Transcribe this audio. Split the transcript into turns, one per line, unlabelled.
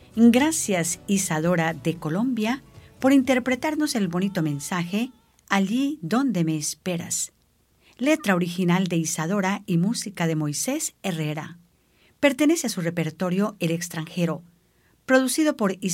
Gracias, Isadora de Colombia, por interpretarnos el bonito mensaje Allí donde me esperas. Letra original de Isadora y música de Moisés Herrera. Pertenece a su repertorio El extranjero, producido por